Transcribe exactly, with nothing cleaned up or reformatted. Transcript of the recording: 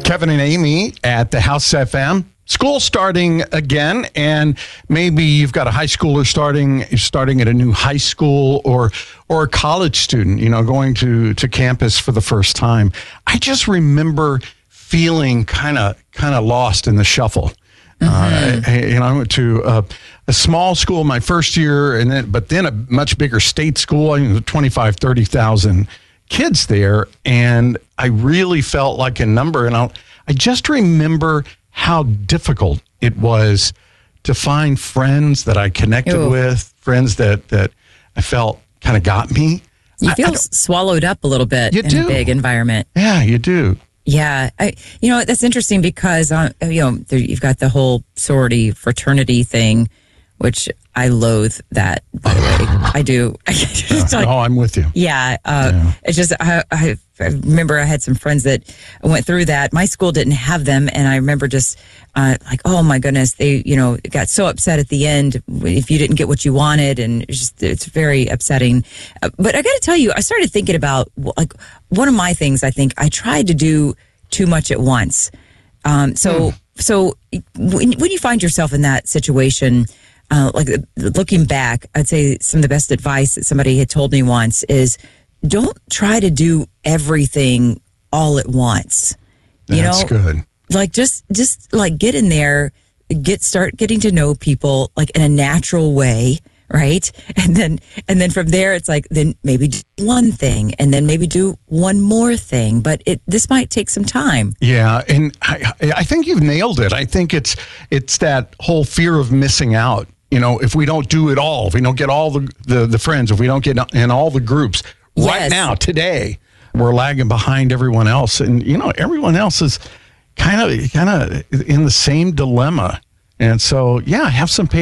Kevin and Amy at the House F M. School starting again, and maybe you've got a high schooler starting starting at a new high school, or or a college student, you know, going to, to campus for the first time. I just remember feeling kind of kind of lost in the shuffle. Mm-hmm. Uh, I, you know, I went to a, a small school my first year, and then but then a much bigger state school. I mean, twenty-five, thirty thousand kids there, and I really felt like a number. And I I just remember how difficult it was to find friends that I connected Ew. with, friends that, that I felt kind of got me. You I, feel I swallowed up a little bit You in do. a big environment. Yeah, you do. Yeah. I, you know, that's interesting because, uh, you know, there, you've got the whole sorority fraternity thing, which I loathe that, by the way. I do. I just, Uh, like, no, I'm with you. Yeah, uh, Yeah. it's just I, I, I remember I had some friends that went through that. My school didn't have them, and I remember just uh, like, oh my goodness, they you know got so upset at the end if you didn't get what you wanted, and it's just it's very upsetting. Uh, but I got to tell you, I started thinking about like one of my things. I think I tried to do too much at once. Um, so hmm. so when, when you find yourself in that situation. Uh, like looking back, I'd say some of the best advice that somebody had told me once is don't try to do everything all at once. You That's know, good. Like just, just like get in there, get, start getting to know people like in a natural way. Right. And then, and then from there, it's like, then maybe do one thing and then maybe do one more thing. But it, this might take some time. Yeah. And I, I think you've nailed it. I think it's, it's that whole fear of missing out. You know, if we don't do it all, if we don't get all the, the, the friends, if we don't get in all the groups Yes. right now, today, we're lagging behind everyone else. And, you know, everyone else is kind of, kind of in the same dilemma. And so, yeah, have some patience.